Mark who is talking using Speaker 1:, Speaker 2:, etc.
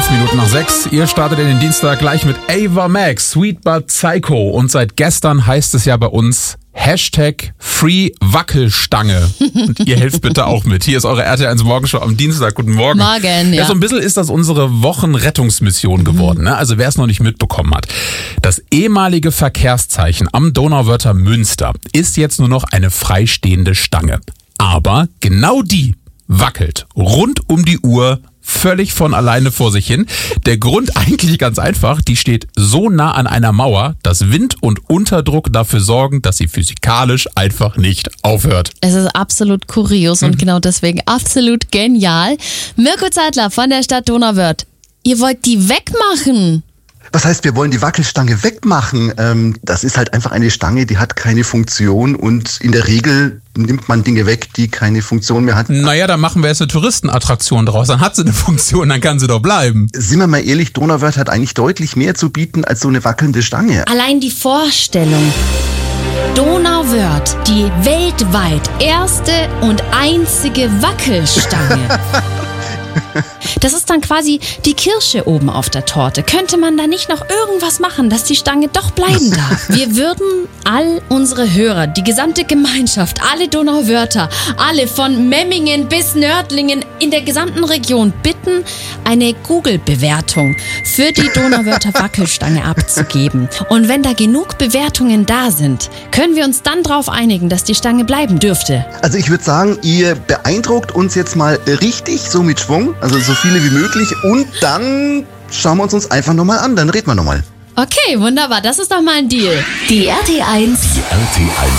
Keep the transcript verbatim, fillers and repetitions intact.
Speaker 1: Fünf Minuten nach sechs. Ihr startet in den Dienstag gleich mit Ava Max, Sweet But Psycho. Und seit gestern heißt es ja bei uns Hashtag Free Wackelstange. Und ihr helft bitte auch mit. Hier ist eure R T L eins Morgenshow am Dienstag. Guten Morgen.
Speaker 2: Morgen, ja.
Speaker 1: Ja, so ein bisschen ist das unsere Wochenrettungsmission geworden. Ne? Also wer es noch nicht mitbekommen hat. Das ehemalige Verkehrszeichen am Donauwörther Münster ist jetzt nur noch eine freistehende Stange. Aber genau die wackelt rund um die Uhr völlig von alleine vor sich hin. Der Grund eigentlich ganz einfach, die steht so nah an einer Mauer, dass Wind und Unterdruck dafür sorgen, dass sie physikalisch einfach nicht aufhört.
Speaker 2: Es ist absolut kurios und genau deswegen absolut genial. Mirko Zeitler von der Stadt Donauwörth, ihr wollt die wegmachen.
Speaker 3: Was heißt, wir wollen die Wackelstange wegmachen? Ähm, das ist halt einfach eine Stange, die hat keine Funktion und in der Regel nimmt man Dinge weg, die keine Funktion mehr hat.
Speaker 1: Naja, dann machen wir jetzt eine Touristenattraktion draus. Dann hat sie eine Funktion, dann kann sie doch bleiben.
Speaker 3: Sind wir mal ehrlich, Donauwörth hat eigentlich deutlich mehr zu bieten als so eine wackelnde Stange.
Speaker 2: Allein die Vorstellung. Donauwörth, die weltweit erste und einzige Wackelstange. Das ist dann quasi die Kirsche oben auf der Torte. Könnte man da nicht noch irgendwas machen, dass die Stange doch bleiben darf? Wir würden all unsere Hörer, die gesamte Gemeinschaft, alle Donauwörther, alle von Memmingen bis Nördlingen in der gesamten Region bitten, eine Google-Bewertung für die Donauwörther Wackelstange abzugeben. Und wenn da genug Bewertungen da sind, können wir uns dann darauf einigen, dass die Stange bleiben dürfte.
Speaker 3: Also ich würde sagen, ihr beeindruckt uns jetzt mal richtig, so mit Schwung, also so viele wie möglich und dann schauen wir uns uns einfach nochmal an, dann reden wir nochmal.
Speaker 2: Okay, wunderbar, das ist doch mal ein Deal.
Speaker 4: Die R T eins.
Speaker 5: Die R T eins